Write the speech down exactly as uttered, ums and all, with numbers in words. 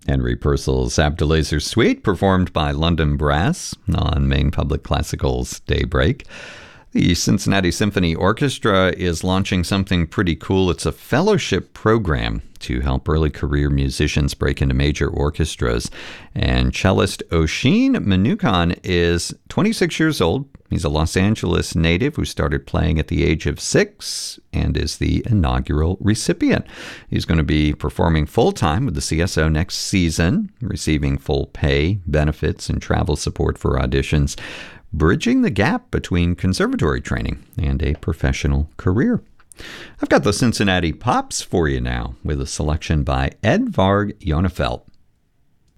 Henry Purcell's Abdulaziz Suite, performed by London Brass on Maine Public Classical's Daybreak. The Cincinnati Symphony Orchestra is launching something pretty cool. It's a fellowship program to help early career musicians break into major orchestras. And cellist Oshin Manukhan is twenty-six years old. He's a Los Angeles native who started playing at the age of six and is the inaugural recipient. He's going to be performing full-time with the C S O next season, receiving full pay, benefits, and travel support for auditions, bridging the gap between conservatory training and a professional career. I've got the Cincinnati Pops for you now with a selection by Edvard Jonefelt.